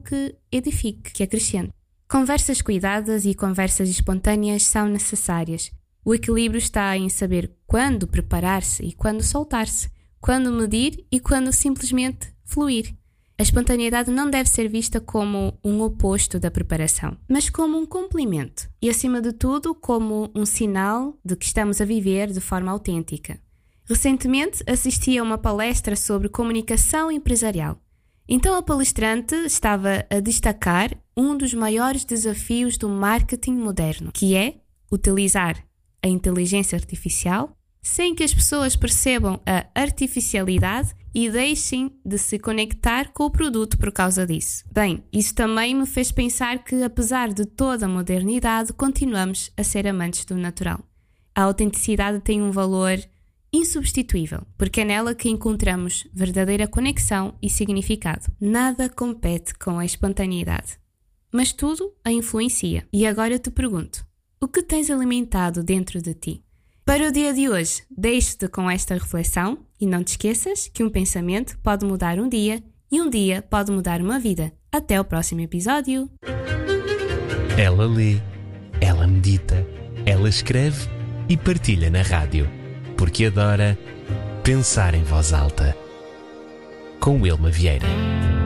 que edifique, que acrescente. Conversas cuidadas e conversas espontâneas são necessárias. O equilíbrio está em saber quando preparar-se e quando soltar-se, quando medir e quando simplesmente fluir. A espontaneidade não deve ser vista como um oposto da preparação, mas como um complemento e, acima de tudo, como um sinal de que estamos a viver de forma autêntica. Recentemente assisti a uma palestra sobre comunicação empresarial. Então a palestrante estava a destacar um dos maiores desafios do marketing moderno, que é utilizar a inteligência artificial sem que as pessoas percebam a artificialidade e deixem de se conectar com o produto por causa disso. Bem, isso também me fez pensar que, apesar de toda a modernidade, continuamos a ser amantes do natural. A autenticidade tem um valor insubstituível, porque é nela que encontramos verdadeira conexão e significado. Nada compete com a espontaneidade, mas tudo a influencia. E agora eu te pergunto, o que tens alimentado dentro de ti? Para o dia de hoje, deixo-te com esta reflexão e não te esqueças que um pensamento pode mudar um dia e um dia pode mudar uma vida. Até o próximo episódio! Ela lê, ela medita, ela escreve e partilha na rádio, porque adora pensar em voz alta. Com Wilma Vieira.